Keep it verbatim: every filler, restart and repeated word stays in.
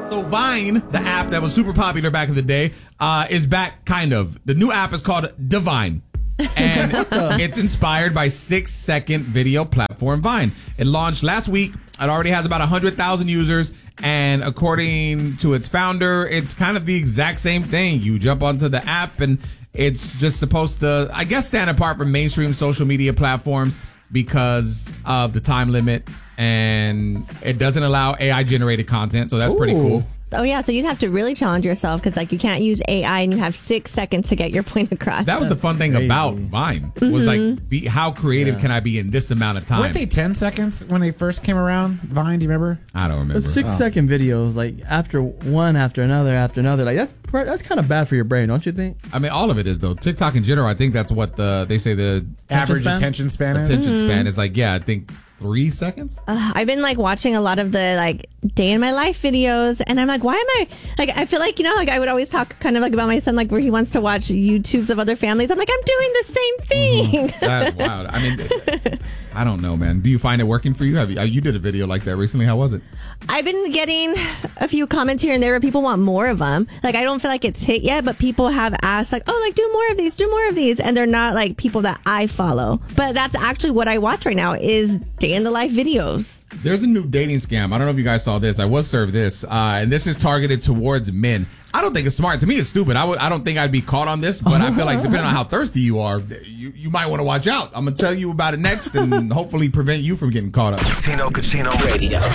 So Vine, the app that was super popular back in the day, uh, is back kind of. The new app is called Divine. And it's inspired by six-second video platform Vine. It launched last week. It already has about one hundred thousand users. And according to its founder, it's kind of the exact same thing. You jump onto the app and it's just supposed to, I guess, stand apart from mainstream social media platforms because of the time limit. And it doesn't allow A I-generated content, so that's Ooh. pretty cool. Oh, yeah, so you'd have to really challenge yourself because, like, you can't use A I and you have six seconds to get your point across. That was the fun thing crazy. about Vine, was like, be, how creative Yeah. can I be in this amount of time? Weren't they ten seconds when they first came around? Vine, do you remember? I don't remember. But six Oh. second videos, like after one, after another, after another, like that's pr- that's kind of bad for your brain, don't you think? I mean, all of it is, though. TikTok in general, I think that's what the they say the Average span? attention span is? attention span is like, yeah, I think three seconds. Uh, I've been like watching a lot of the like day in my life videos, and I'm like, why am I like? I feel like, you know, like I would always talk kind of like about my son, like where he wants to watch YouTubes of other families. I'm like, I'm doing the same thing. That's wild. I mean, I don't know, man. Do you find it working for you? Have you, you did a video like that recently. How was it? I've been getting a few comments here and there where people want more of them. Like, I don't feel like it's hit yet, but people have asked, like, oh, like, do more of these, do more of these. And they're not, like, people that I follow. But that's actually what I watch right now is day in the life videos. There's a new dating scam. I don't know if you guys saw this. I was served this, uh, and this is targeted towards men. I don't think it's smart. To me, it's stupid. I would. I don't think I'd be caught on this, but I feel like depending on how thirsty you are, you, you might want to watch out. I'm gonna tell you about it next, and hopefully prevent you from getting caught up. Tino Cucino Radio.